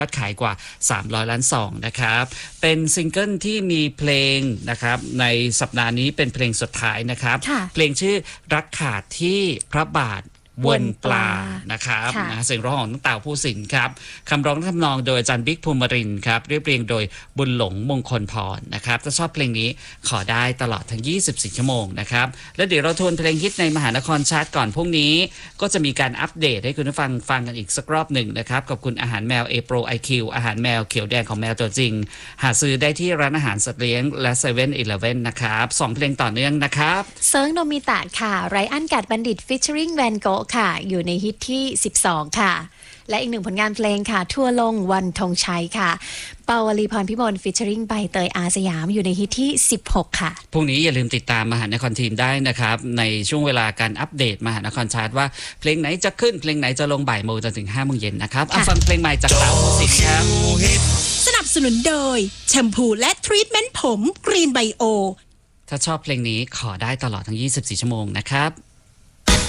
ยอดขายกว่า300ล้านซองนะครับเป็นซิงเกิลที่มีเพลงนะครับในสัปดาห์นี้เป็นเพลงสุดท้ายนะครับเพลงชื่อรักขาดที่พระบาทวนปลานะครับเสียงร้องของน้องเต่าผู้สินครับคำร้องทำนองโดยอาจารย์บิ๊กภูมิรินทร์ครับเรียบเรียงโดยบุญหลงมงคลพรนะครับถ้าชอบเพลงนี้ขอได้ตลอดทั้ง24ชั่วโมงนะครับแล้วเดี๋ยวเราทวนเพลงฮิตในมหานครชาร์ตก่อนพรุ่งนี้ก็จะมีการอัปเดตให้คุณผู้ฟังกันอีกสักรอบหนึ่งนะครับกับคุณอาหารแมว A Pro IQ อาหารแมวเขียวแดงของแมวตัวจริงหาซื้อได้ที่ร้านอาหารสัตว์เลี้ยงและ7-Eleven นะครับ2เพลงต่อเนื่องนะครับเซิร์งโนมิตะค่ะไรอันกัดบัณฑิตฟิชเชอริงแวนโกะค่ะอยู่ในฮิตที่12ค่ะและอีกหนึ่งผลงานเพลงค่ะทั่วลงวันธงชัยค่ะเปาวลีพรพิมลฟิชเชอริงใบเตยอาสยามอยู่ในฮิตที่16ค่ะพรุ่งนี้อย่าลืมติดตามมหานครทีมได้นะครับในช่วงเวลาการอัปเดตมหานครชาร์ตว่าเพลงไหนจะขึ้นเพลงไหนจะลงบ่ายโมงจนถึง5 โมงเย็นนะครับฟังเพลงใหม่จากเต๋าภูสินทร์ครับสนับสนุนโดยแชมพูและทรีทเมนต์ผมกรีนไบโอถ้าชอบเพลงนี้ขอได้ตลอดทั้ง24ชั่วโมงนะครับ